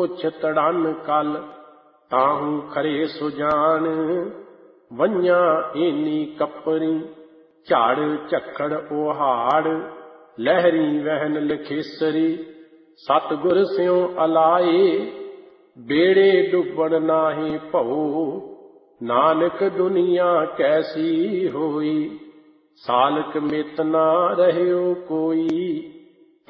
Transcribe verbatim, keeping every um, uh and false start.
ਪੁੱਛ ਤੜਨ ਕਲ, ਤਾਹੂ ਖਰੇ ਸੁਜਾਨ। ਵੰਝਾਂ ਏਨੀ ਕੱਪਰੀ, ਝਾੜ ਝੱਖੜ ਉਹਾੜ, ਲਹਿਰੀ ਵਹਿਨ ਲਖੇਸਰੀ। ਸਤਿਗੁਰ ਸਿਉ ਅਲਾਏ, ਬੇੜੇ ਡੁੱਬਣ ਨਾਹੀ ਭਉ। ਨਾਨਕ ਦੁਨੀਆ ਕੈਸੀ ਹੋਈ, ਸਾਲਕ ਮਿਤ ਨਾ ਰਹਿਓ ਕੋਈ।